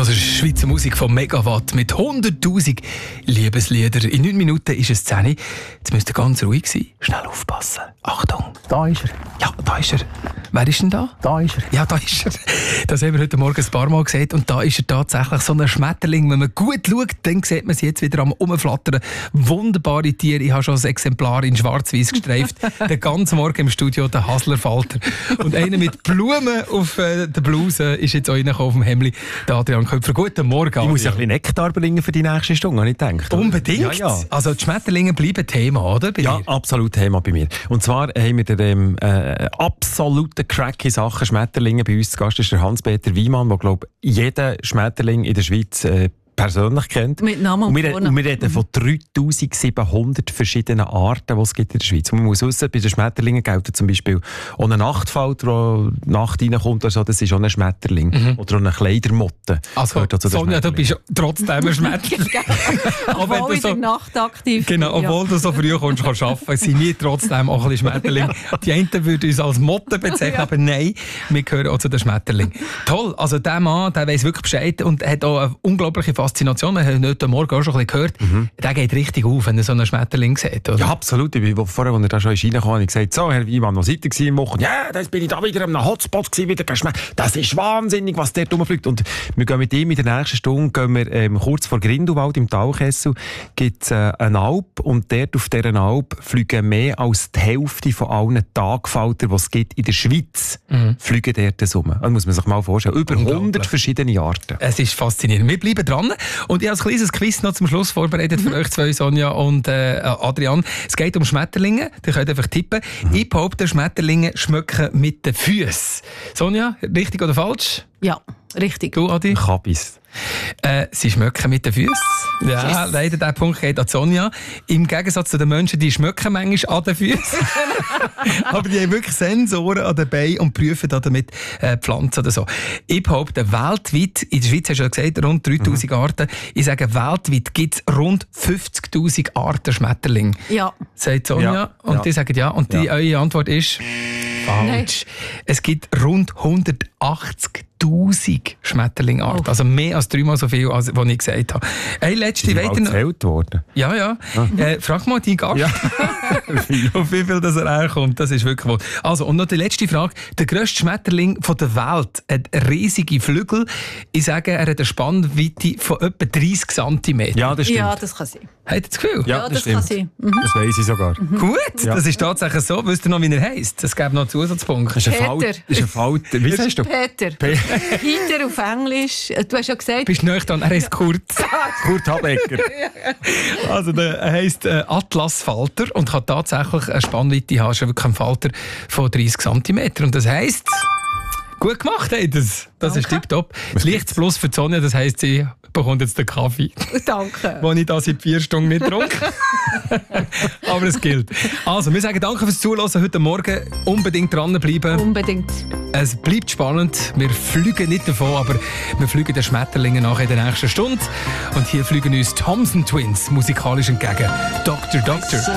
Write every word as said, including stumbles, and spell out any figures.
Das ist Schweizer Musik von Megawatt mit hunderttausend Liebeslieder. In neun Minuten ist es zehn. Jetzt müsst ihr ganz ruhig sein. Schnell aufpassen. Achtung. Da ist er. Ja, da ist er. Wer ist denn da? Da ist er. Ja, da ist er. Das haben wir heute Morgen ein paar Mal gesehen. Und da ist er tatsächlich so ein Schmetterling. Wenn man gut schaut, dann sieht man sie jetzt wieder am Umflattern. Wunderbare Tiere. Ich habe schon ein Exemplar in schwarz-weiß gestreift. Den ganzen Morgen im Studio, der Haslerfalter. Und einer mit Blumen auf äh, der Bluse ist jetzt auch reingekommen auf dem Hemdli. Der Adrian Köpfer. Guten Morgen. Ich muss ja ein bisschen Nektar bringen für die nächste Stunde, habe ich gedacht. Unbedingt. Ja, ja. Also die Schmetterlinge bleiben Thema, oder? Bei ja, dir? absolut Thema bei mir. Und zwar haben wir den ähm, äh, absoluten Crack in Sachen Schmetterlinge bei uns zu Gast. Das ist der Hans-Peter Wiemann, der, glaube ich, jeden Schmetterling in der Schweiz äh, persönlich kennt. Mit Namen und, und wir, Vornamen. und wir reden von dreitausendsiebenhundert verschiedenen Arten, die es gibt in der Schweiz. Und man muss wissen, bei den Schmetterlingen gelten zum Beispiel auch ein Nachtfalter, der Nacht reinkommt, also das ist auch ein Schmetterling. Mhm. Oder auch eine Kleidermotte. Also, Sonja, du bist trotzdem ein Schmetterling. Obwohl in der Nacht aktiv bin. Genau, obwohl ja. du so früh kommst, kannst arbeiten, sind wir trotzdem auch ein bisschen Schmetterling. Ja. Die einen würden uns als Motte bezeichnen, ja. aber nein, wir gehören auch zu den Schmetterlingen. Toll, also der Mann, der weiss wirklich Bescheid und hat auch eine unglaubliche Faszination. Wir haben heute Morgen auch schon ein bisschen gehört. Mhm. Der geht richtig auf, wenn er so einen Schmetterling sieht, oder? Ja, absolut. Ich bin, vorher, als er da schon reingekommen ist, habe ich gesagt, so, Herr Wiemann, was seid ihr im Wochen? Ja, das bin ich da wieder am Hotspot gewesen, wieder geschmeckt. Das ist wahnsinnig, was der rumfliegt. Und wir gehen mit ihm in der nächsten Stunde, gehen wir, ähm, kurz vor Grindelwald im Talkessel, gibt es äh, eine Alp und dort auf dieser Alp fliegen mehr als die Hälfte von allen Tagfaltern, die es gibt in der Schweiz, mhm. fliegen dort rum. Das muss man sich mal vorstellen. Über hundert verschiedene Arten. Es ist faszinierend. Wir bleiben dran. Und ich habe ein kleines Quiz noch zum Schluss vorbereitet für mhm. euch zwei, Sonja und äh, Adrian. Es geht um Schmetterlinge. Ihr könnt einfach tippen. Mhm. Ich behaupte, Schmetterlinge schmecken mit den Füßen. Sonja, richtig oder falsch? Ja, richtig. Du, Adi? Kabis. Äh, sie schmecken mit den Füßen. Ja, yes. Leider der Punkt geht an Sonja. Im Gegensatz zu den Menschen, die schmecken manchmal an den Füßen. Aber die haben wirklich Sensoren an den Beinen und prüfen damit äh, Pflanzen oder so. Ich behaupte, weltweit, in der Schweiz hast du ja gesagt, rund dreitausend mhm. Arten. Ich sage, weltweit gibt es rund fünfzigtausend Arten Schmetterling. Ja. Sagt Sonja. Ja. Und ja. die sagen ja. Und die, ja. eure Antwort ist falsch. Nein. Es gibt rund hundertachtzigtausend Schmetterlingarten. Oh. Also mehr als dreimal so viel, als ich gesagt habe. Hey, letzte Sind weiter... gezählt worden? Ja, ja. Ah. Äh, frag mal deinen Gast, ja. auf wie viel das er herkommt. Das ist wirklich wohl. Also, und noch die letzte Frage. Der grösste Schmetterling von der Welt hat riesige Flügel. Ich sage, er hat eine Spannweite von etwa dreissig Zentimeter. Ja, das stimmt. Ja, das kann sein. Habt ihr das Gefühl? Ja, ja das, das stimmt. kann sein. Mhm. Das weiss ich sogar. Mhm. Gut, ja. Das ist tatsächlich so. Wisst ihr noch, wie er heisst? Es gäbe noch einen Zusatzpunkt. Das ist ein Falter. Das ist ein Falter. Wie heißt du? Peter. Pe- Peter auf Englisch. Du hast ja gesagt... Bist du nicht dran? Er heisst Kurt. Kurt Habecker. Also er heisst äh, Atlasfalter und kann tatsächlich eine Spannweite haben. Schon wirklich ein Falter von dreissig Zentimeter. Und das heisst... Gut gemacht, ey, das, das ist tipptopp. Das Lichts plus für die Sonne, das heisst, sie bekommt jetzt den Kaffee. Danke. Den ich da seit vier Stunden nicht trinke. Aber es gilt. Also, wir sagen danke fürs Zuhören heute Morgen. Unbedingt dranbleiben. Unbedingt. Es bleibt spannend. Wir fliegen nicht davon, aber wir fliegen den Schmetterlingen nach in der nächsten Stunde. Und hier fliegen uns Thompson Twins musikalisch entgegen. Doktor Doktor.